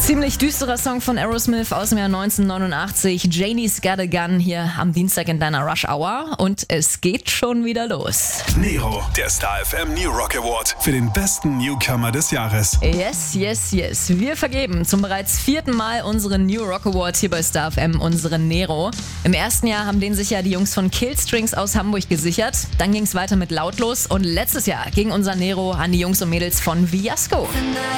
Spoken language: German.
Ziemlich düsterer Song von Aerosmith aus dem Jahr 1989. Janie's Got a Gun hier am Dienstag in deiner Rush Hour. Und es geht schon wieder los. Nero, der Star FM New Rock Award für den besten Newcomer des Jahres. Yes, yes, yes. Wir vergeben zum bereits 4. Mal unseren New Rock Award hier bei Star FM, unseren Nero. Im ersten Jahr haben den sich ja die Jungs von Killstrings aus Hamburg gesichert. Dann ging es weiter mit Lautlos und letztes Jahr ging unser Nero an die Jungs und Mädels von Fiasco.